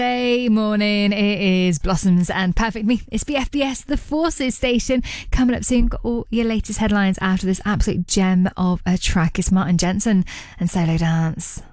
Hey, morning. It is Blossoms and Perfect Me. It's BFBS, the Forces station. Coming up soon, got all your latest headlines after this absolute gem of a track. It's Martin Jensen and Solo Dance.